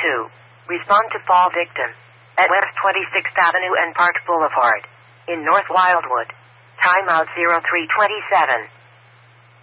Respond to fall victim at West 26th Avenue and Park Boulevard in North Wildwood. Timeout 0327.